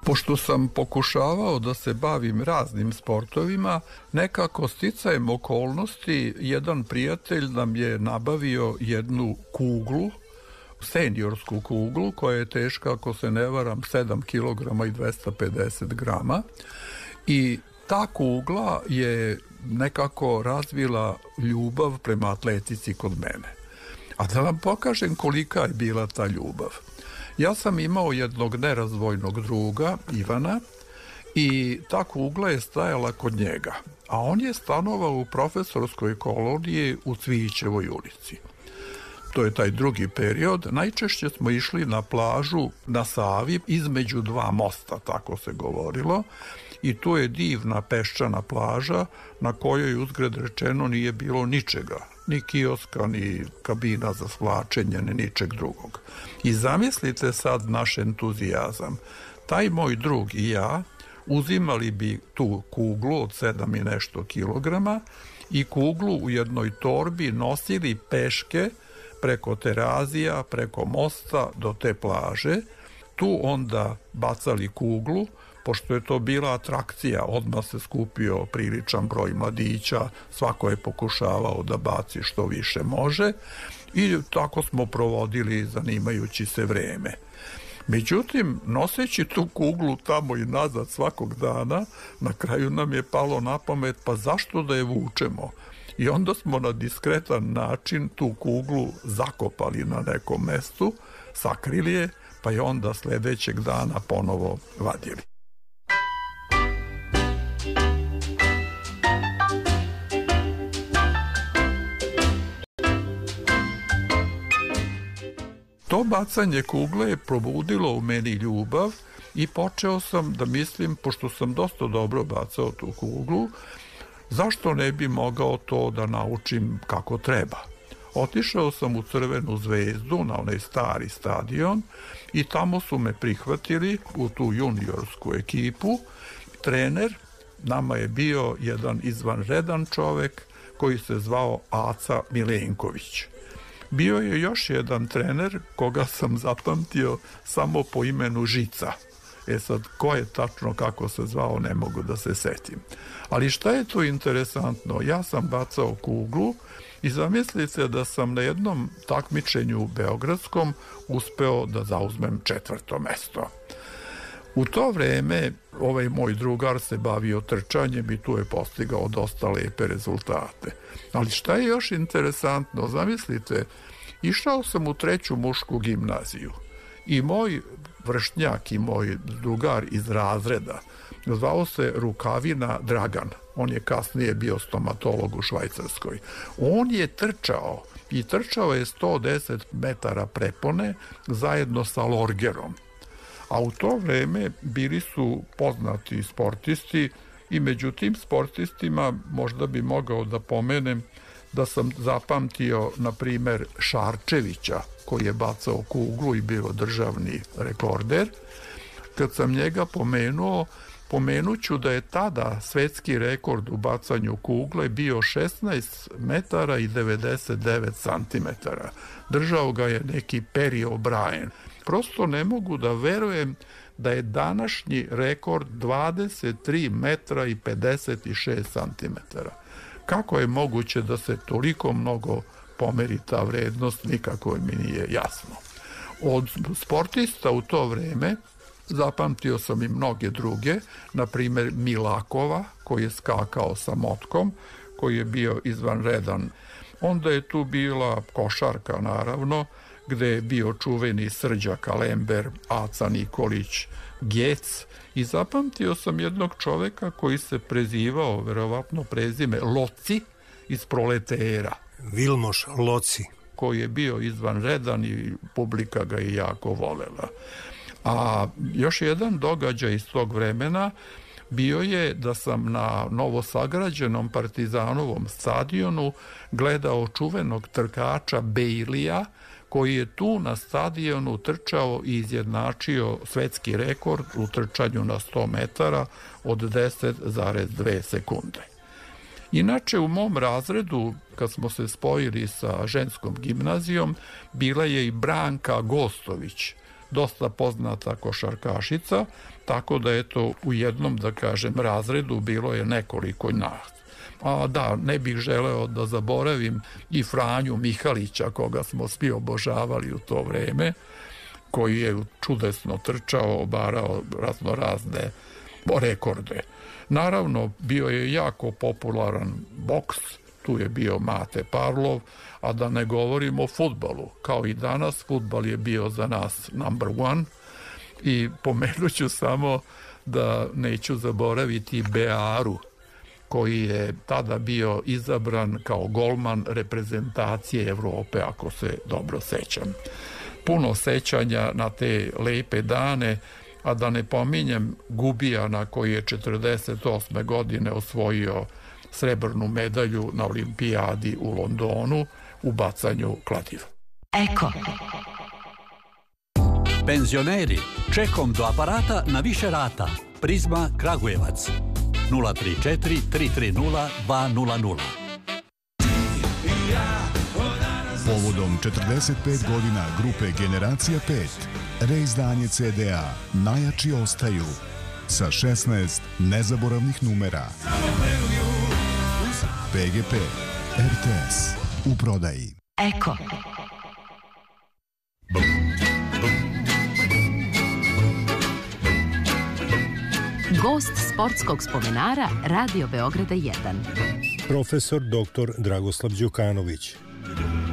Pošto sam pokušavao da se bavim raznim sportovima, nekako sticajem okolnosti jedan prijatelj nam je nabavio jednu kuglu, seniorsku kuglu koja je teška, ako se ne varam, 7 kg i 250 grama, i ta kugla je nekako razvila ljubav prema atletici kod mene. A da vam pokažem kolika je bila ta ljubav. Ja sam imao jednog nerazvojnog druga, Ivana, i ta kugla je stajala kod njega, a on je stanovao u profesorskoj koloniji u Cvijićevoj ulici. To je taj drugi period. Najčešće smo išli na plažu na Savi između dva mosta, tako se govorilo, i tu je divna peščana plaža na kojoj, uzgred rečeno, nije bilo ničega, ni kioska, ni kabina za svlačenje, ni ničeg drugog. I zamislite sad naš entuzijazam. Taj moj drug i ja uzimali bi tu kuglu od 7 i nešto kilograma i kuglu u jednoj torbi nosili peške preko Terazija, preko mosta do te plaže. Tu onda bacali kuglu, pošto je to bila atrakcija, odmah se skupio priličan broj mladića, svako je pokušavao da baci što više može i tako smo provodili zanimajući se vreme. Međutim, noseći tu kuglu tamo i nazad svakog dana, na kraju nam je palo na pamet, pa zašto da je vučemo? I onda smo na diskretan način tu kuglu zakopali na nekom mestu, sakrili je, pa je onda sledećeg dana ponovo vadili. To bacanje kugle je probudilo u meni ljubav i počeo sam da mislim, pošto sam dosta dobro bacao tu kuglu, zašto ne bi mogao to da naučim kako treba. Otišao sam u Crvenu zvezdu, na onaj stari stadion, i tamo su me prihvatili u tu juniorsku ekipu. Trener nama je bio jedan izvanredan čovek koji se zvao Aca Milenković. Bio je još jedan trener koga sam zapamtio samo po imenu Žica. Sad, ko je tačno kako se zvao, ne mogu da se setim. Ali šta je tu interesantno? Ja sam bacao kuglu i zamislite da sam na jednom takmičenju beogradskom uspeo da zauzmem 4. mesto. U to vreme ovaj moj drugar se bavio trčanjem i tu je postigao dosta lepe rezultate. Ali šta je još interesantno? Zamislite, išao sam u 3. mušku gimnaziju i moj vršnjak i moj drugar iz razreda zvao se Rukavina Dragan. On je kasnije bio stomatolog u Švajcarskoj. On je trčao i trčao je 110 metara prepone zajedno sa Lorgerom. A u to vreme bili su poznati sportisti i među tim sportistima možda bi mogao da pomenem da sam zapamtio, na primer, Šarčevića, koji je bacao kuglu i bio državni rekorder. Kad sam njega pomenuću da je tada svetski rekord u bacanju kugle bio 16 metara i 99 santimetara. Držao ga je neki Perry O'Brien. Prosto ne mogu da verujem da je današnji rekord 23 metra i 56 santimetara. Kako je moguće da se toliko mnogo pomeri ta vrednost, nikako mi nije jasno. Od sportista u to vreme zapamtio sam i mnoge druge, na primjer Milakova, koji je skakao sa motkom, koji je bio izvanredan. Onda je tu bila košarka, naravno, gde je bio čuveni Srđa Kalember, Aca Nikolić, Gec, i zapamtio sam jednog čoveka koji se prezivao, verovatno prezime, Loci iz Proletera. Vilmoš Loci. Koji je bio izvanredan i publika ga je jako volela. A još jedan događaj iz tog vremena bio je da sam na novosagrađenom Partizanovom stadionu gledao čuvenog trkača Bejlija, koji je tu na stadionu trčao i izjednačio svetski rekord u trčanju na 100 metara od 10,2 sekunde. Inače, u mom razredu, kad smo se spojili sa ženskom gimnazijom, bila je i Branka Gostović, dosta poznata košarkašica, tako da eto u jednom, da kažem, razredu bilo je nekoliko nas. A da, ne bih želeo da zaboravim i Franju Mihalića, koga smo svi obožavali u to vreme, koji je čudesno trčao, obarao raznorazne rekorde. Naravno, bio je jako popularan boks, tu je bio Mate Parlov, a da ne govorimo o fudbalu. Kao i danas, fudbal je bio za nas number one i pomenuću samo da neću zaboraviti Bearu, koji je tada bio izabran kao golman reprezentacije Evrope, ako se dobro sećam. Puno sećanja na te lepe dane, a da ne pominjem Gubijana koji je 48. godine osvojio srebrnu medalju na olimpijadi u Londonu u bacanju kladiva. Eko. Penzioneri, čekom do aparata na više rata. Prizma Kragujevac 034 330 200. Povodom 45 godina grupe Generacija 5, reizdanje CD-a Najjači ostaju sa 16 nezaboravnih numera. PGP, RTS, u prodaji. Eko. Gost sportskog spomenara Radio Beograda 1. Profesor dr. Dragoslav Đukanović.